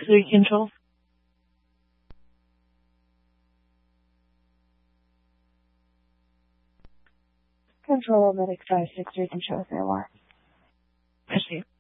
6-3 control. Control medic 563 control, there are. Merci.